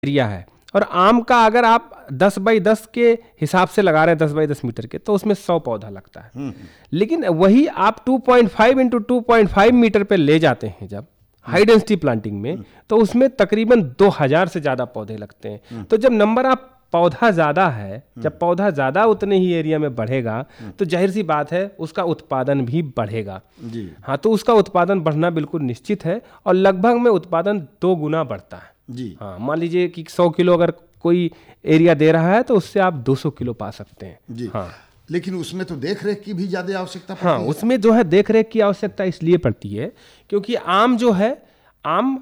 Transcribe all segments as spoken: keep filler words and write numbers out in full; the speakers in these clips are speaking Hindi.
एरिया है, और आम का अगर आप दस बाई दस के हिसाब से लगा रहे हैं, दस बाई दस मीटर के, तो उसमें सौ पौधा लगता है। लेकिन वही आप two point five into two point five metre पे ले जाते हैं जब हाई डेंसिटी प्लांटिंग में, तो उसमें तकरीबन दो हजार से ज़्यादा पौधे लगते हैं। तो जब नंबर ऑफ पौधा ज़्यादा है, जब पौधा ज़्यादा उतने ही एरिया में बढ़ेगा, तो जाहिर सी बात है उसका उत्पादन भी बढ़ेगा जी। हाँ, तो उसका उत्पादन बढ़ना बिल्कुल निश्चित है, और लगभग में उत्पादन दो गुना बढ़ता है जी। हाँ, मान लीजिए कि सौ किलो अगर कोई एरिया दे रहा है, तो उससे आप दो सौ किलो पा सकते हैं जी। हाँ, लेकिन उसमें तो देख रेख की भी ज़्यादा आवश्यकता पड़ती हाँ, है। उसमें जो है देख रेख की आवश्यकता इसलिए पड़ती है क्योंकि आम जो है, आम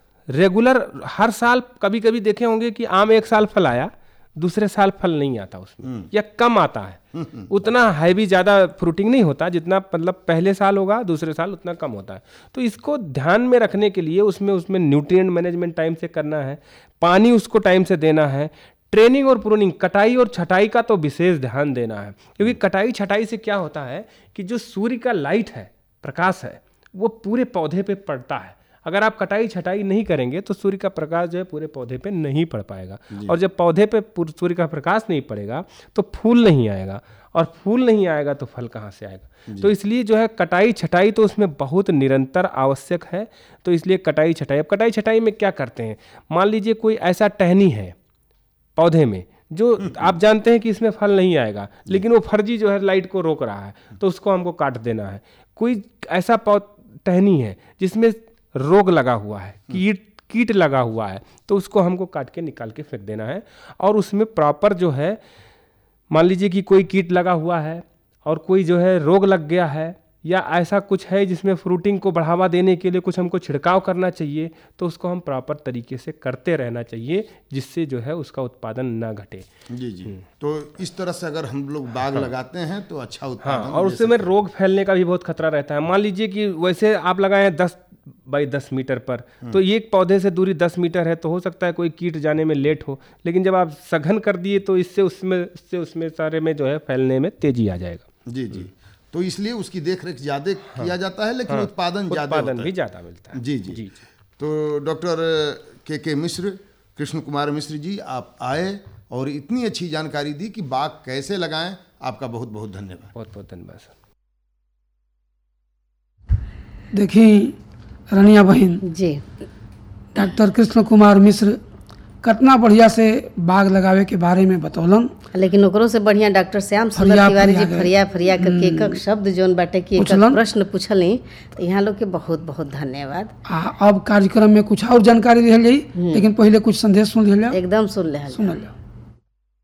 रेगुलर हर साल, कभी कभी देखे होंगे कि आम एक साल फल आया, दूसरे साल फल नहीं आता उसमें, या कम आता है, उतना हैवी ज़्यादा फ्रूटिंग नहीं होता जितना मतलब पहले साल होगा, दूसरे साल उतना कम होता है। तो इसको ध्यान में रखने के लिए उसमें उसमें न्यूट्रिएंट मैनेजमेंट टाइम से करना है, पानी उसको टाइम से देना है, ट्रेनिंग और प्रूनिंग, कटाई और छटाई का तो विशेष ध्यान देना है, क्योंकि कटाई छटाई से क्या होता है कि जो सूर्य का लाइट है, प्रकाश है, वो पूरे पौधे पे पड़ता है। अगर आप कटाई छटाई नहीं करेंगे तो सूर्य का प्रकाश जो है पूरे पौधे पे नहीं पड़ पाएगा, और जब पौधे पे सूर्य का प्रकाश नहीं पड़ेगा तो फूल नहीं आएगा, और फूल नहीं आएगा तो फल कहाँ से आएगा। तो इसलिए जो है कटाई छटाई तो उसमें बहुत निरंतर आवश्यक है। तो इसलिए कटाई छटाई, अब कटाई छटाई में क्या करते हैं, मान लीजिए कोई ऐसा टहनी है पौधे में जो आप जानते हैं कि इसमें फल नहीं आएगा, लेकिन वो फर्जी जो है लाइट को रोक रहा है, तो उसको हमको काट देना है। कोई ऐसा टहनी है जिसमें रोग लगा हुआ है, कीट कीट लगा हुआ है, तो उसको हमको काट के निकाल के फेंक देना है। और उसमें प्रॉपर जो है, मान लीजिए कि कोई कीट लगा हुआ है और कोई जो है रोग लग गया है, या ऐसा कुछ है जिसमें फ्रूटिंग को बढ़ावा देने के लिए कुछ हमको छिड़काव करना चाहिए, तो उसको हम प्रॉपर तरीके से करते रहना चाहिए, जिससे जो है उसका उत्पादन ना घटे जी जी। तो इस तरह से अगर हम लोग बाग हाँ। लगाते हैं तो अच्छा उत्पादन। हाँ, और उससे में रोग फैलने का भी बहुत खतरा रहता है। मान लीजिए कि वैसे आप लगाए हैं दस बाई दस मीटर पर, तो एक पौधे से दूरी दस मीटर है, तो हो सकता है कोई कीट जाने में लेट हो, लेकिन जब आप सघन कर दिए तो इससे उसमें इससे उसमें सारे में जो है फैलने में तेजी आ जाएगा जी जी। तो इसलिए उसकी देख रेख ज़्यादा हाँ। किया जाता है, लेकिन हाँ। उत्पादन ज़्यादा उत्पादन भी ज़्यादा मिलता है जी जी, जी, जी। तो डॉक्टर के के मिश्र, कृष्ण कुमार मिश्र जी, आप आए और इतनी अच्छी जानकारी दी कि बाग कैसे लगाएं। आपका बहुत बहुत धन्यवाद। बहुत बहुत धन्यवाद सर। देखिए रनिया बहन जी, डॉक्टर कृष्ण कुमार मिश्र कितना बढ़िया से बाग लगावे के बारे में बतौलन, लेकिन ओकरों से बढ़िया डॉक्टर श्याम सुंदर तिवारी जी फरिया फरिया करके एक एक शब्द जोन बाटे की एक प्रश्न पूछली, तो यहाँ लोग के बहुत बहुत धन्यवाद। अब कार्यक्रम में कुछ और जानकारी दिहल जाई, लेकिन पहले कुछ संदेश सुन लिया। एकदम सुन ले सुन लिया।